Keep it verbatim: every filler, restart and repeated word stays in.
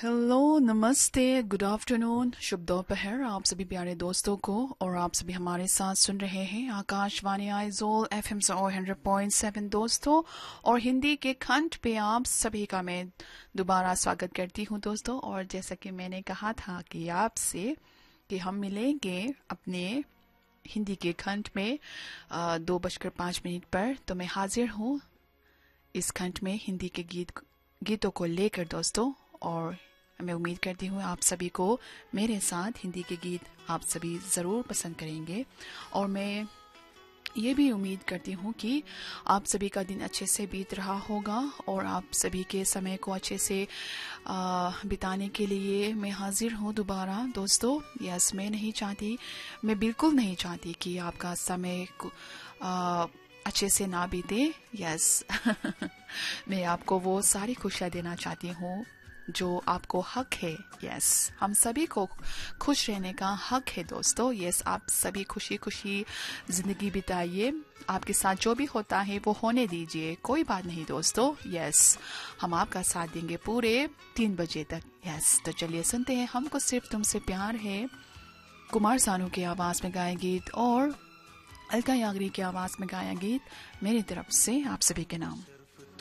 Hello, नमस्ते, good afternoon, शुभ दोपहर आप सभी प्यारे दोस्तों को। और आप सभी हमारे साथ सुन रहे हैं Akashvani Aizawl FM hundred point seven दोस्तों। और हिंदी के खंड पे आप सभी का मैं दोबारा स्वागत करती हूं दोस्तों। और जैसा कि मैंने कहा था कि आपसे कि हम मिलेंगे अपने हिंदी के खंड में आ, दो बजकर पाँच मिनट पर, तो मैं हाजिर हूँ इस खंड में हिंदी के गीत गीतों को लेकर दोस्तों। और मैं उम्मीद करती हूँ आप सभी को मेरे साथ हिंदी के गीत आप सभी ज़रूर पसंद करेंगे। और मैं ये भी उम्मीद करती हूँ कि आप सभी का दिन अच्छे से बीत रहा होगा और आप सभी के समय को अच्छे से आ, बिताने के लिए मैं हाजिर हूँ दोबारा दोस्तों। यस, मैं नहीं चाहती, मैं बिल्कुल नहीं चाहती कि आपका समय आ, अच्छे से ना बीते। यस मैं आपको वो सारी खुशियाँ देना चाहती हूँ जो आपको हक है। यस, हम सभी को खुश रहने का हक है दोस्तों। यस, आप सभी खुशी खुशी जिंदगी बिताइए। आपके साथ जो भी होता है वो होने दीजिए, कोई बात नहीं दोस्तों। यस, हम आपका साथ देंगे पूरे तीन बजे तक। यस, तो चलिए सुनते हैं हमको सिर्फ तुमसे प्यार है, कुमार सानू की आवाज में गाया गीत और अलका याग्निक की आवाज में गाया गीत मेरी तरफ से आप सभी के नाम।